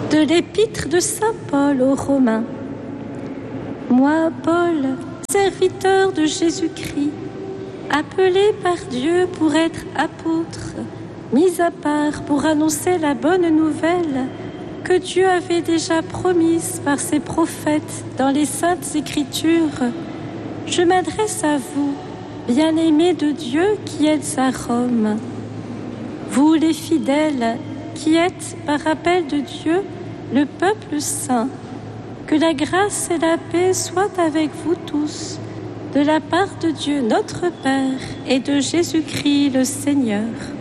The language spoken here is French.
De l'épître de saint Paul aux Romains. Moi, Paul, serviteur de Jésus-Christ, appelé par Dieu pour être apôtre, mis à part pour annoncer la bonne nouvelle que Dieu avait déjà promise par ses prophètes dans les Saintes Écritures, je m'adresse à vous, bien-aimés de Dieu qui êtes à Rome. Vous les fidèles qui êtes, par appel de Dieu, le peuple saint, que la grâce et la paix soient avec vous tous, de la part de Dieu notre Père et de Jésus-Christ le Seigneur.